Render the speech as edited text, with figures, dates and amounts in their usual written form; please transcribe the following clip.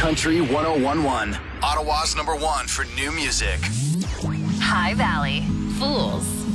Country 1011. Ottawa's #1 for new music. High Valley. Fools.